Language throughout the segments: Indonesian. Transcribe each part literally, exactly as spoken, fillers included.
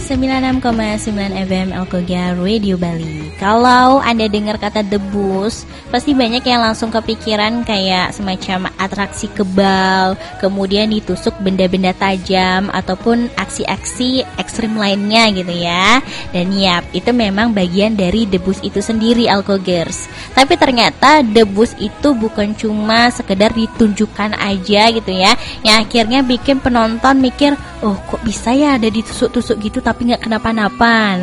sembilan puluh enam koma sembilan F M Alkogia Radio Bali. Kalau Anda dengar kata debus, pasti banyak yang langsung kepikiran kayak semacam atraksi kebal, kemudian ditusuk benda-benda tajam, ataupun aksi-aksi ekstrim lainnya gitu ya. Dan yap, itu memang bagian dari debus itu sendiri, Alkogers. Tapi ternyata debus itu bukan cuma sekedar ditunjukkan aja gitu ya, yang akhirnya bikin penonton mikir, oh kok bisa ya ada ditusuk-tusuk gitu tapi nggak kenapa-napa.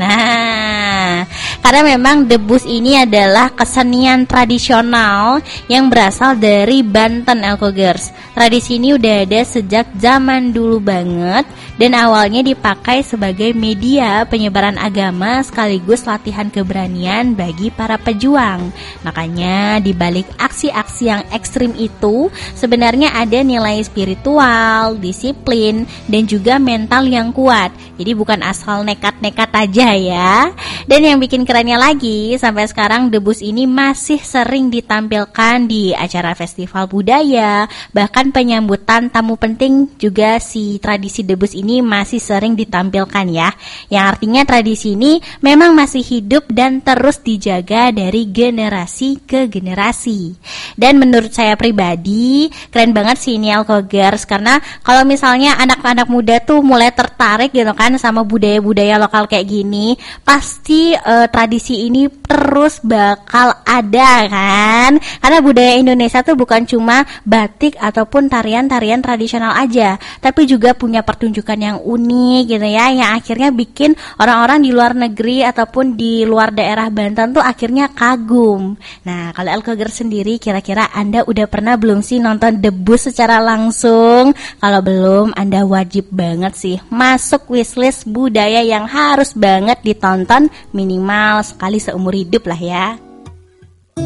Nah, karena memang debus ini adalah kesenian tradisional yang berasal dari Banten, Alkogers. Tradisi ini udah ada sejak zaman dulu banget dan awalnya dipakai sebagai media penyebaran agama sekaligus latihan keberanian bagi para pejuang. Makanya di balik aksi-aksi yang ekstrim itu sebenarnya ada nilai spiritual, disiplin, dan juga mental yang kuat. Jadi bukan asal nekat-nekat aja ya. Dan yang bikin kerennya lagi, sampai sekarang debus ini masih sering ditampilkan di acara festival budaya, bahkan penyambutan tamu penting juga si tradisi debus ini masih sering ditampilkan ya. Yang artinya tradisi ini memang masih hidup dan terus dijaga dari generasi ke generasi. Dan menurut saya pribadi, keren banget sih ini Alkogers, karena kalau misalnya anak-anak muda tuh mulai tertarik gitu kan sama budaya-budaya lokal kayak gini, pasti uh, tradisi ini terus bakal ada kan. Karena budaya Indonesia tuh bukan cuma batik ataupun tarian-tarian tradisional aja, tapi juga punya pertunjukan yang unik gitu ya, yang akhirnya bikin orang-orang di luar negeri ataupun di luar daerah Banten tuh akhirnya kagum. Nah, kalau Alkogers sendiri, kira-kira Anda udah pernah belum sih nonton debus secara langsung? Kalau belum, Anda wajib banget sih masuk wishlist budaya yang harus banget ditonton minimal sekali seumur hidup lah ya.